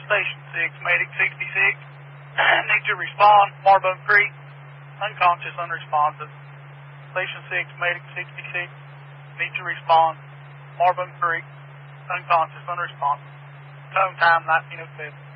Station 6, Medic 66. Need to respond, Marbone Creek. Unconscious, unresponsive. Station 6, Medic 66. Need to respond, Marbone Creek. Unconscious, unresponsive. Tone time 1907.